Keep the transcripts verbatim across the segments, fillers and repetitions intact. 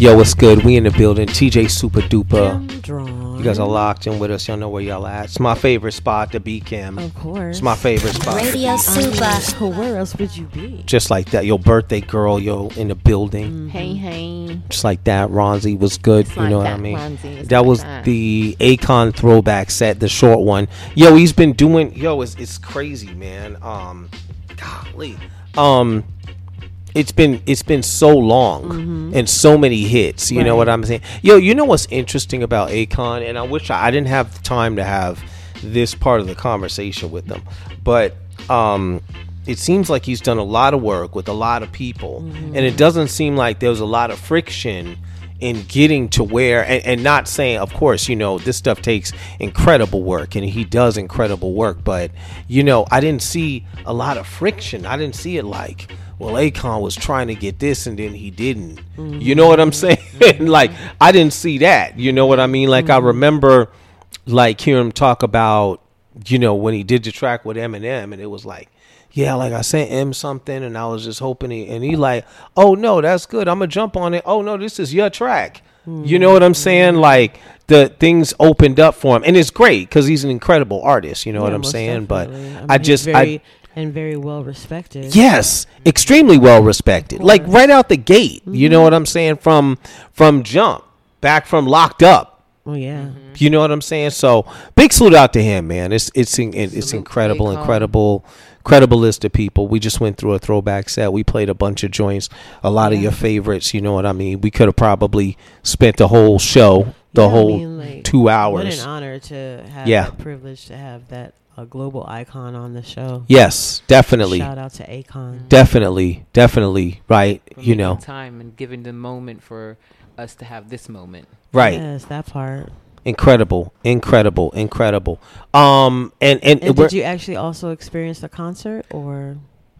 Yo, what's good? We in the building. T J Super Duper. Drawn. You guys are locked in with us. Y'all know where y'all at. It's my favorite spot, the B Cam. Of course. It's my favorite spot. Radio Super. Um, where else would you be? Just like that. Your birthday girl, yo, in the building. Mm-hmm. Hey, hey. Just like that. Ronzi was good. It's you like know what that, I mean? Ronzi. It's That like was that. the Akon throwback set, the short one. Yo, he's been doing. Yo, it's it's crazy, man. Um, golly. Um. It's been it's been so long Mm-hmm. and so many hits. You know Right. what I'm saying? Yo, you know what's interesting about Akon? And I wish I, I didn't have time to have this part of the conversation with them. But um, it seems like he's done a lot of work with a lot of people. Mm-hmm. And it doesn't seem like there was a lot of friction in getting to where, and, and not saying, of course, you know, this stuff takes incredible work and he does incredible work. But, you know, I didn't see a lot of friction. I didn't see it like, well, Akon was trying to get this and then he didn't. Mm-hmm. You know what I'm saying? Like, I didn't see that. You know what I mean? Like, I remember, like, hearing him talk about, you know, when he did the track with Eminem, and it was like, yeah, like I sent him something and I was just hoping he, and he like, oh, no, that's good. I'm going to jump on it. Oh, no, this is your track. You know what I'm saying? Like, the things opened up for him. And it's great because he's an incredible artist. You know Yeah, what I'm most saying? But definitely. I, mean, he's just, very, I, and very well respected. yes, extremely well respected. Like right out the gate, you know what I'm saying? From from jump, back from Locked Up. Oh yeah. You know what I'm saying? So big salute out to him, man. It's it's in- it's Salute, incredible, Akon. incredible, incredible list of people. We just went through a throwback set. We played a bunch of joints, a lot of your favorites. You know what I mean? We could have probably spent the whole show, the Yeah, I whole mean, like, two What hours. an honor to have Yeah. that privilege to have that a global icon on the show. Yes, definitely, Shout out to Akon. definitely, definitely. Right, for you making know, time and giving the moment for us to have this moment. right. Yes, that part. Incredible, incredible, incredible. Um, and and, And we're- did you actually also experience the concert or?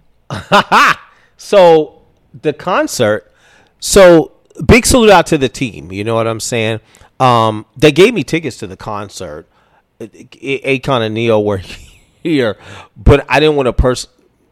so the concert. So big salute out to the team. You know what I'm saying? Um, they gave me tickets to the concert. A- A- Akon and Neo were here, but I didn't want to pers.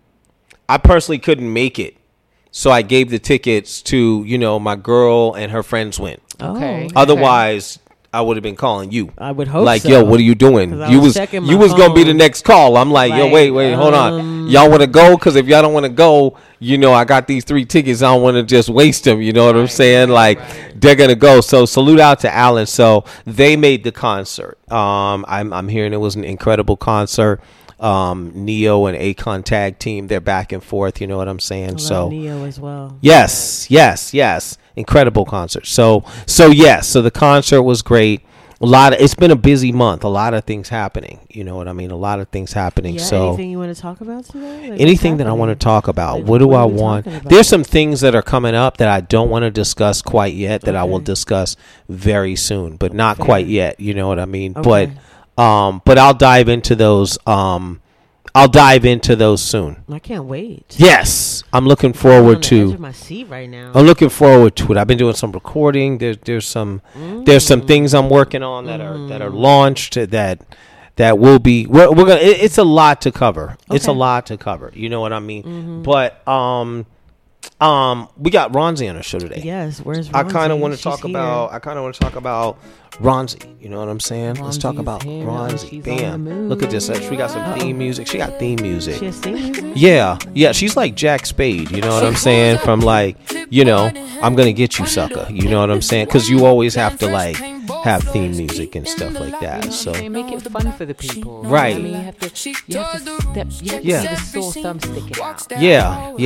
I personally couldn't make it, so I gave the tickets to you know my girl and her friends went. Okay. Oh, Otherwise, I would have been calling you. I would hope Like, so. yo, what are you doing? 'Cause I You was was checking you my was gonna be the phone. next call. I'm like, yo, Like, wait, wait, hold on. um, Y'all want to go? Because if y'all don't want to go, you know, I got these three tickets. I don't want to just waste them. You know what I'm Right, saying? right, Like, right. they're gonna go. So salute out to Alan. So they made the concert. Um, I'm I'm hearing it was an incredible concert. Um, Neo and Akon tag team. They're back and forth. You know what I'm saying? I love So. Neo as well. Yes, yes, yes. Incredible concert. So, so yes. So the concert was great. A lot of. It's been a busy month. A lot of things happening. You know what I mean? A lot of things happening. Yeah, so anything you want to talk about today? Like, anything what's that I want to happening? talk about. Like, what do what I are we want? talking about? There's some things that are coming up that I don't want to discuss quite yet. That I will Okay. discuss very soon, but not Fair. quite yet. You know what I mean? Okay. But, um, but I'll dive into those. Um, I'll dive into those soon. I can't wait. Yes, I'm looking I'm forward on the to. edge of my seat right now. I'm looking forward to it. I've been doing some recording. There's there's some there's some things I'm working on that are that are launched that that will be we're, we're gonna. It, it's a lot to cover. It's a Okay. lot to cover. You know what I mean? But um um we got Ronzi on the show today. Yes, where's I kind of Ronzi? want to She's talk here. about. I kind of want to talk about Ronzi. You know what I'm saying? Let's talk Ronzi's about here. Ronzi. She's on Bam! the Look at this. move. She got some theme music. She got theme music. She has theme music? Yeah, yeah, she's like Jack Spade, you know what I'm saying? From like, you know, I'm gonna get you, sucker. You know what I'm saying? Because you always have to like have theme music and stuff like that. So They make it fun for the people. Right. I mean, you have to, you have to step, you have to Yeah. see the sore thumb sticking out. yeah,